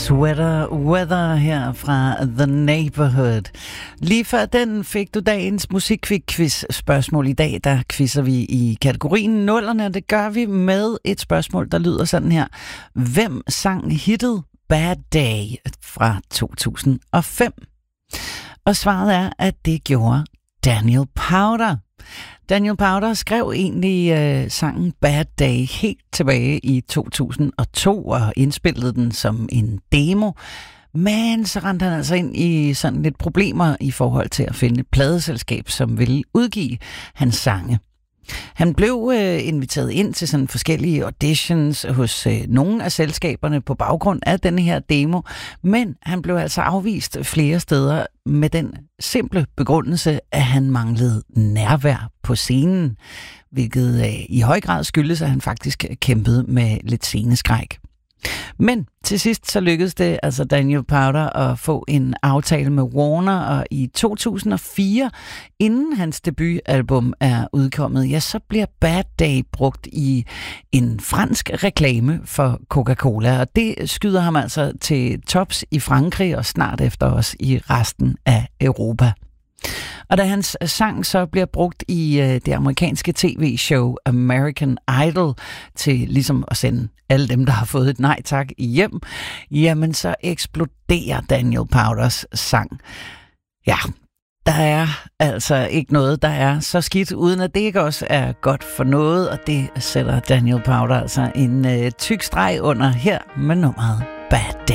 Sweater Weather her fra The Neighborhood. Lige før den fik du dagens musikquiz spørgsmål. I dag der quizzer vi i kategorien nullerne. Det gør vi med et spørgsmål, der lyder sådan her. Hvem sang hittet Bad Day fra 2005? Og svaret er, at det gjorde Daniel Powter. Daniel Powter skrev egentlig sangen Bad Day helt tilbage i 2002 og indspillede den som en demo. Men så rendte han altså ind i sådan lidt problemer i forhold til at finde et pladeselskab, som ville udgive hans sange. Han blev inviteret ind til sådan forskellige auditions hos nogle af selskaberne på baggrund af denne her demo, men han blev altså afvist flere steder med den simple begrundelse, at han manglede nærvær på scenen, hvilket i høj grad skyldes, at han faktisk kæmpede med lidt sceneskræk. Men til sidst så lykkedes det altså Daniel Powter at få en aftale med Warner, og i 2004, inden hans debutalbum er udkommet, ja, så bliver Bad Day brugt i en fransk reklame for Coca-Cola, og det skyder ham altså til tops i Frankrig og snart efter os i resten af Europa. Og da hans sang så bliver brugt i det amerikanske tv-show American Idol til ligesom at sende alle dem, der har fået et nej tak hjem, jamen så eksploderer Daniel Powters sang. Ja, der er altså ikke noget, der er så skidt, uden at det ikke også er godt for noget, og det sætter Daniel Powter altså en tyk streg under her med nummeret Bad Day.